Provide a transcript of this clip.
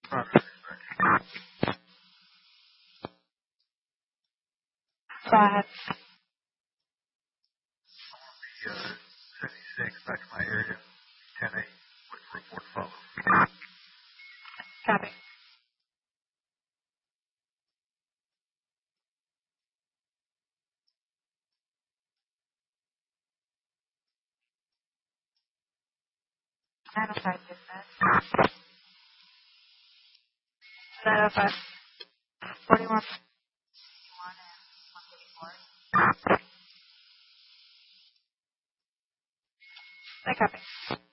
Go ahead. 76 back to my area. 10-8 with report follow. Copy. I don't know if I 905 41 I copy.